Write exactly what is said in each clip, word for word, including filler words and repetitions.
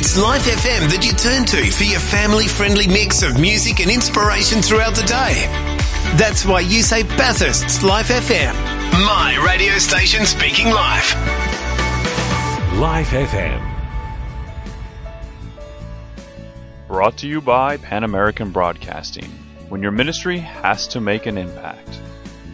It's Life F M that you turn to for your family-friendly mix of music and inspiration throughout the day. That's why you say Bathurst's Life F M. My radio station speaking life. Life F M. Brought to you by Pan American Broadcasting, when your ministry has to make an impact.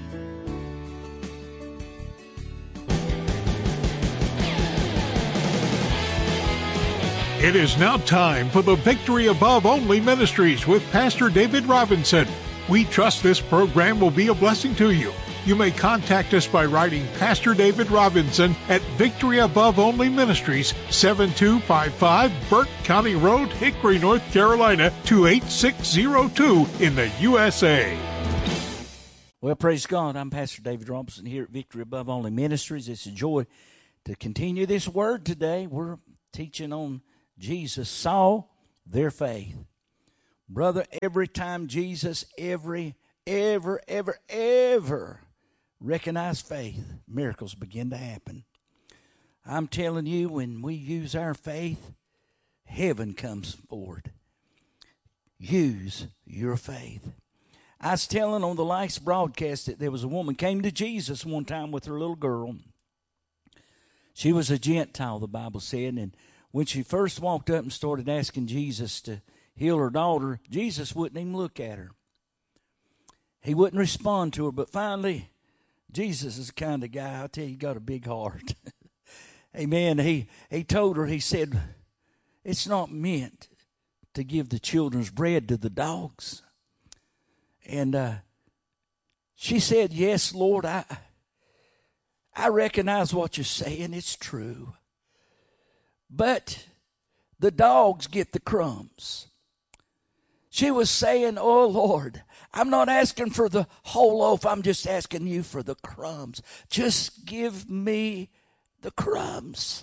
It is now time for the Victory Above Only Ministries with Pastor David Robinson. We trust this program will be a blessing to you. You may contact us by writing Pastor David Robinson at Victory Above Only Ministries, seven two five five Burke County Road, Hickory, North Carolina, two eight six zero two in the U S A. Well, praise God. I'm Pastor David Robinson here at Victory Above Only Ministries. It's a joy to continue this word today. We're teaching on Jesus saw their faith. Brother, every time Jesus every, ever, ever, ever recognize faith, miracles begin to happen. I'm telling you, when we use our faith, heaven comes forward. Use your faith. I was telling on the last broadcast that there was a woman came to Jesus one time with her little girl. She was a Gentile, the Bible said, and when she first walked up and started asking Jesus to heal her daughter, Jesus wouldn't even look at her. He wouldn't respond to her, but finally, Jesus is the kind of guy, I'll tell you, he got a big heart. Amen. He, he told her, he said, it's not meant to give the children's bread to the dogs. And uh, she said, yes, Lord, I, I recognize what you're saying. It's true. But the dogs get the crumbs. She was saying, oh, Lord, I'm not asking for the whole loaf. I'm just asking you for the crumbs. Just give me the crumbs.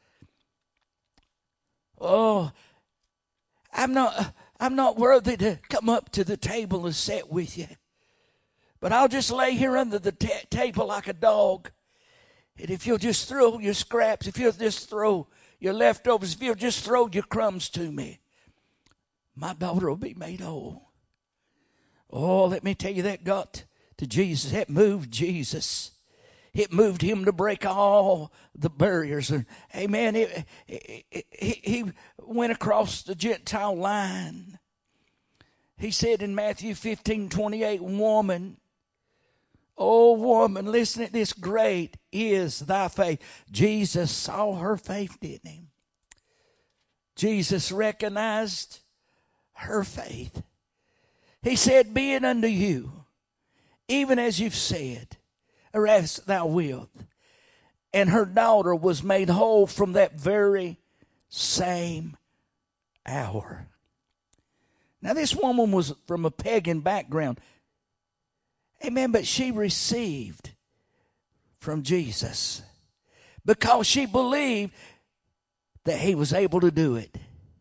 Oh, I'm not, I'm not worthy to come up to the table and sit with you. But I'll just lay here under the t- table like a dog. And if you'll just throw your scraps, if you'll just throw your leftovers, if you'll just throw your crumbs to me, my daughter will be made whole. Oh, let me tell you, that got to Jesus. That moved Jesus. It moved him to break all the barriers. And amen, it, it, it, he went across the Gentile line. He said in Matthew fifteen twenty-eight, woman, oh woman, listen at this, great is thy faith. Jesus saw her faith, didn't he? Jesus recognized her faith. He said, be it unto you, even as you've said, or as thou wilt. And her daughter was made whole from that very same hour. Now this woman was from a pagan background. Amen, but she received from Jesus because she believed that he was able to do it.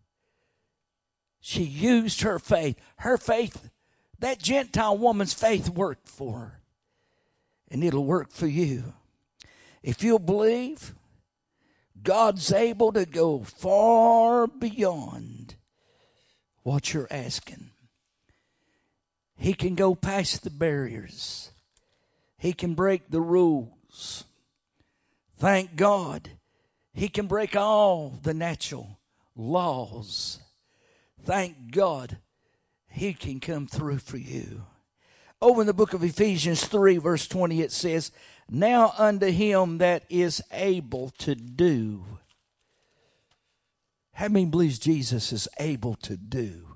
She used her faith. Her faith, that Gentile woman's faith worked for her. And it'll work for you. If you'll believe, God's able to go far beyond what you're asking. He can go past the barriers. He can break the rules. Thank God, he can break all the natural laws. Thank God, he can come through for you. Over in the book of Ephesians three, verse twenty, it says, now unto him that is able to do. How many believes Jesus is able to do?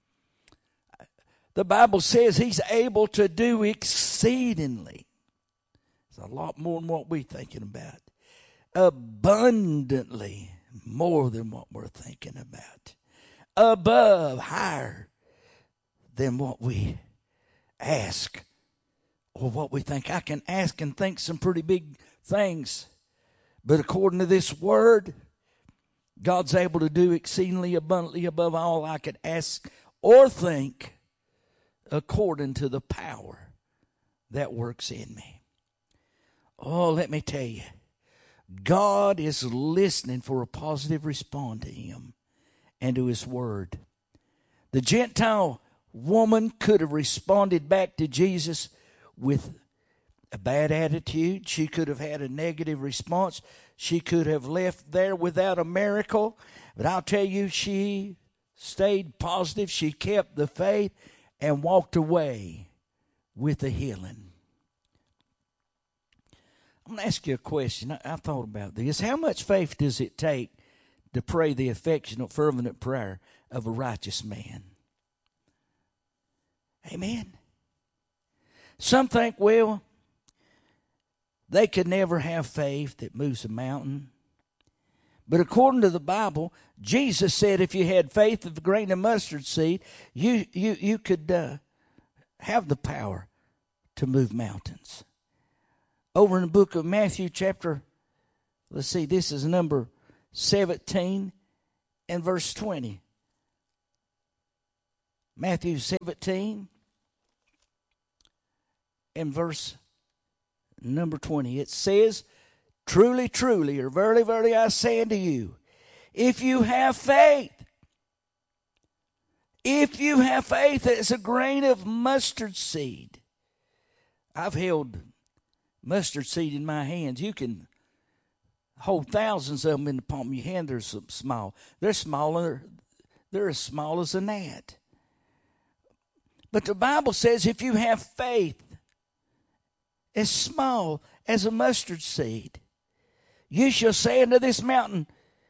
The Bible says he's able to do exceedingly. It's a lot more than what we're thinking about. Abundantly more than what we're thinking about. Above, higher than what we ask or what we think. I can ask and think some pretty big things. But according to this word, God's able to do exceedingly abundantly above all I could ask or think, according to the power that works in me. Oh, let me tell you, God is listening for a positive response to him. and to his word. The Gentile woman could have responded back to Jesus with a bad attitude. She could have had a negative response. She could have left there without a miracle. But I'll tell you, she stayed positive. She kept the faith and walked away with the healing. I'm going to ask you a question. I, I thought about this. How much faith does it take to pray the affectionate, fervent prayer of a righteous man? Amen. Some think, well, they could never have faith that moves a mountain. But according to the Bible, Jesus said if you had faith of a grain of mustard seed, you you you could uh, have the power to move mountains. Over in the book of Matthew chapter, let's see, this is number seventeen and verse twenty. Matthew seventeen and verse number twenty. It says, truly, truly, or verily, verily, I say unto you, if you have faith, if you have faith as a grain of mustard seed. I've held mustard seed in my hands. You can hold thousands of them in the palm of your hand. They're so small. They're smaller. They're as small as a gnat. But the Bible says if you have faith as small as a mustard seed, you shall say unto this mountain,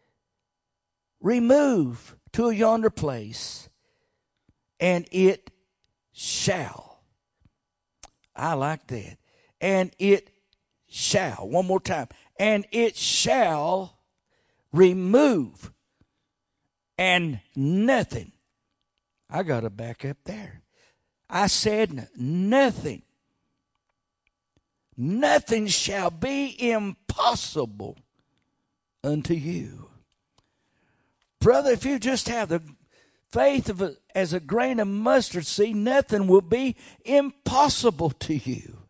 remove to yonder place, and it shall. I like that. And it shall. One more time. And it shall remove. And nothing. I got to back up there. I said nothing. Nothing shall be impossible unto you. Brother, if you just have the faith of a, as a grain of mustard seed, nothing will be impossible to you.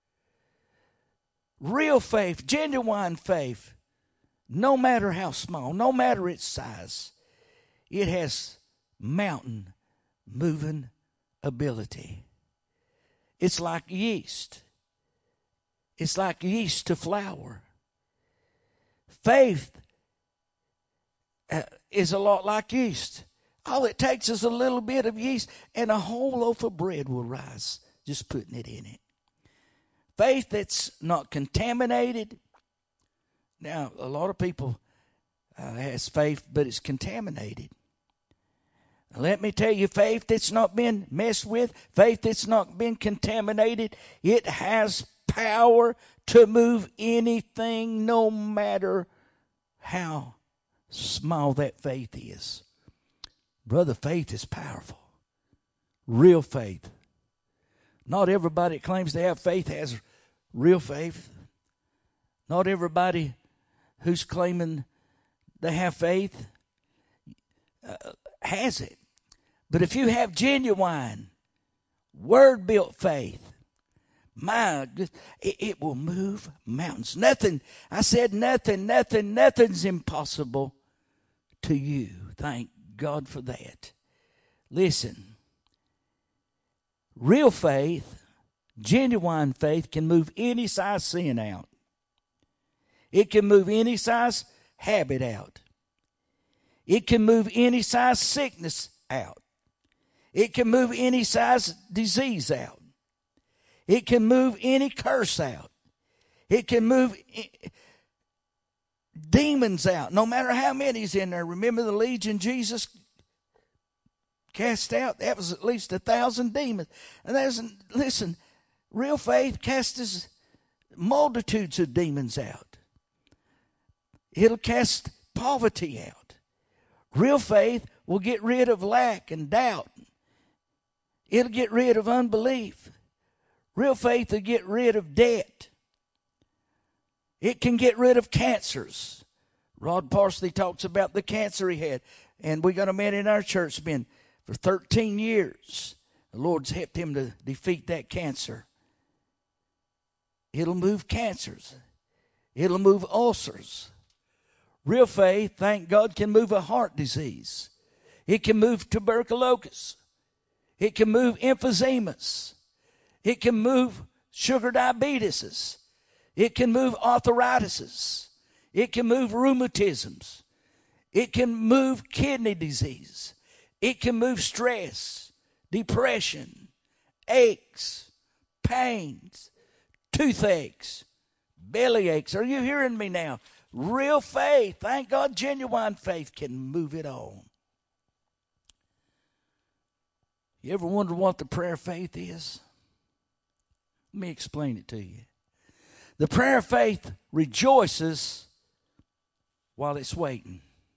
Real faith, genuine faith, no matter how small, no matter its size, it has mountain moving ability. It's like yeast. It's like yeast to flour. Faith uh, is a lot like yeast. All it takes is a little bit of yeast and a whole loaf of bread will rise, just putting it in it. Faith that's not contaminated. Now, a lot of people uh, has faith, but it's contaminated. Let me tell you, faith that's not been messed with, faith that's not been contaminated, it has power to move anything, no matter how small that faith is. Brother, faith is powerful. Real faith. Not everybody that claims they have faith has real faith. Not everybody who's claiming they have faith uh, has it. But if you have genuine, word-built faith, my goodness, it, it will move mountains. Nothing, I said nothing, nothing, nothing's impossible to you. Thank God for that. Listen, real faith, genuine faith can move any size sin out. It can move any size habit out. It can move any size sickness out. It can move any size disease out. It can move any curse out. It can move demons out, no matter how many's in there. Remember the legion Jesus cast out? That was at least a thousand demons. And there's, listen, real faith casts multitudes of demons out. It'll cast poverty out. Real faith will get rid of lack and doubt. It'll get rid of unbelief. Real faith will get rid of debt. It can get rid of cancers. Rod Parsley talks about the cancer he had. And we got a man in our church, it's been for thirteen years. The Lord's helped him to defeat that cancer. It'll move cancers. It'll move ulcers. Real faith, thank God, can move a heart disease. It can move tuberculosis. It can move emphysemas. It can move sugar diabetes. It can move arthritis. It can move rheumatisms. It can move kidney disease. It can move stress, depression, aches, pains, toothaches, belly aches. Are you hearing me now? Real faith, thank God, genuine faith can move it all. You ever wonder what the prayer of faith is? Let me explain it to you. The prayer of faith rejoices while it's waiting.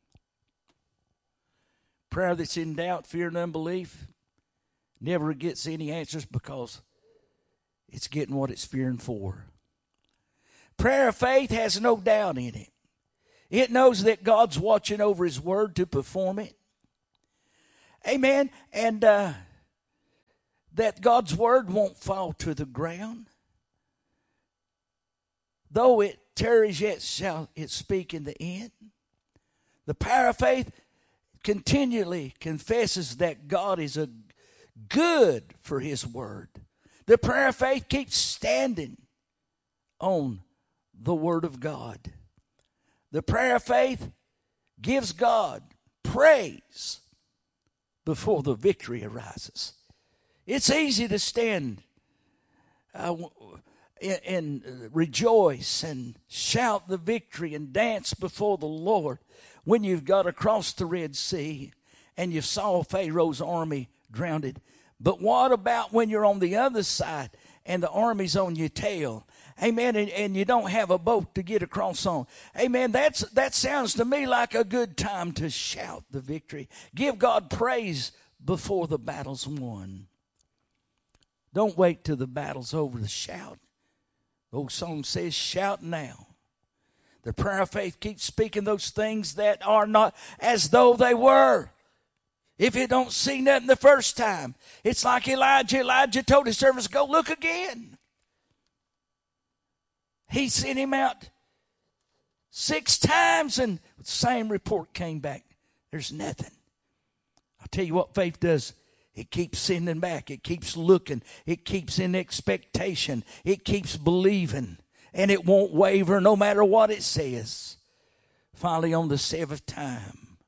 Prayer that's in doubt, fear, and unbelief never gets any answers because it's getting what it's fearing for. Prayer of faith has no doubt in it. It knows that God's watching over His word to perform it. Amen. And uh, that God's word won't fall to the ground. Though it tarries, yet shall it speak in the end. The power of faith continually confesses that God is a good for His word. The prayer of faith keeps standing on the word of God. The prayer of faith gives God praise before the victory arises. It's easy to stand uh, and, and rejoice and shout the victory and dance before the Lord when you've got across the Red Sea and you saw Pharaoh's army drowned. But what about when you're on the other side and the army's on your tail? Amen. And, and you don't have a boat to get across on. Amen. That's, that sounds to me like a good time to shout the victory. Give God praise before the battle's won. Don't wait till the battle's over to shout. The old song says, shout now. The prayer of faith keeps speaking those things that are not as though they were. If you don't see nothing the first time, it's like Elijah. Elijah told his servants, go look again. He sent him out six times and the same report came back. There's nothing. I'll tell you what faith does. It keeps sending back. It keeps looking. It keeps in expectation. It keeps believing. And it won't waver no matter what it says. Finally, on the seventh time,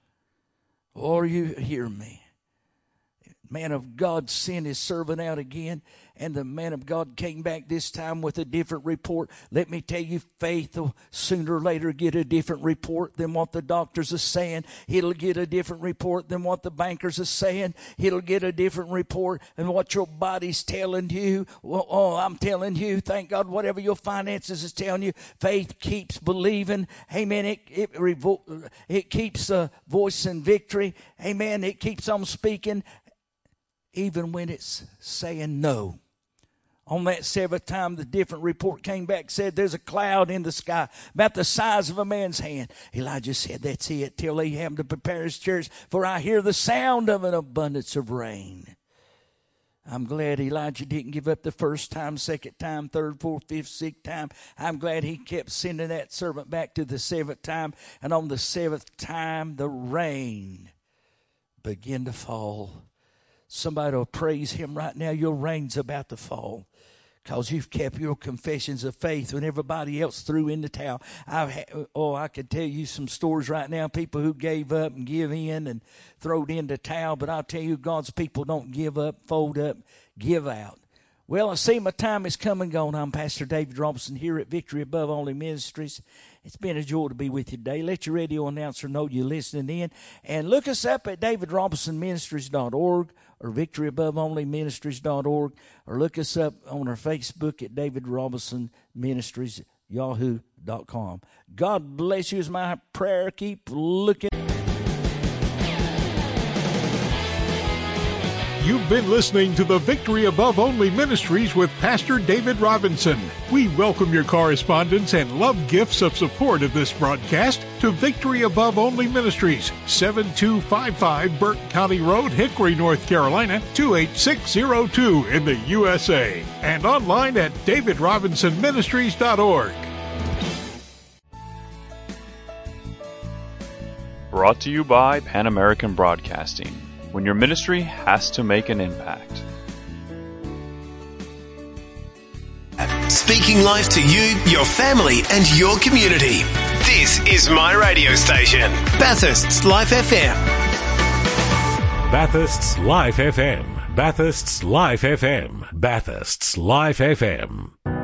or you hear me, man of God sent his servant out again, and the man of God came back this time with a different report. Let me tell you, faith will sooner or later get a different report than what the doctors are saying. It'll get a different report than what the bankers are saying. It'll get a different report than what your body's telling you. Well, oh, I'm telling you, thank God, whatever your finances is telling you, faith keeps believing. Amen. It it, revo- it keeps uh, voicing victory. Amen. It keeps on speaking, even when it's saying no. On that seventh time, the different report came back, said there's a cloud in the sky about the size of a man's hand. Elijah said, that's it, till Ahab to prepare his church, for I hear the sound of an abundance of rain. I'm glad Elijah didn't give up the first time, second time, third, fourth, fifth, sixth time. I'm glad he kept sending that servant back to the seventh time. And on the seventh time, the rain began to fall. Somebody will praise him right now. Your rain's about to fall because you've kept your confessions of faith when everybody else threw in the towel. I've ha- oh, I could tell you some stories right now, people who gave up and give in and throwed in the towel. But I'll tell you, God's people don't give up, fold up, give out. Well, I see my time is come and gone. I'm Pastor David Robinson here at Victory Above Only Ministries. It's been a joy to be with you today. Let your radio announcer know you're listening in. And look us up at david robinson ministries dot org or victory above only ministries dot org, or look us up on our Facebook at David Robinson Ministries, yahoo dot com. God bless you is my prayer. Keep looking. You've been listening to the Victory Above Only Ministries with Pastor David Robinson. We welcome your correspondence and love gifts of support of this broadcast to Victory Above Only Ministries, seven two five five Burke County Road, Hickory, North Carolina, two eight six zero two in the U S A, and online at david robinson ministries dot org. Brought to you by Pan American Broadcasting, when your ministry has to make an impact. Speaking life to you, your family, and your community. This is my radio station, Bathurst's Life F M. Bathurst's Life F M. Bathurst's Life F M. Bathurst's Life F M.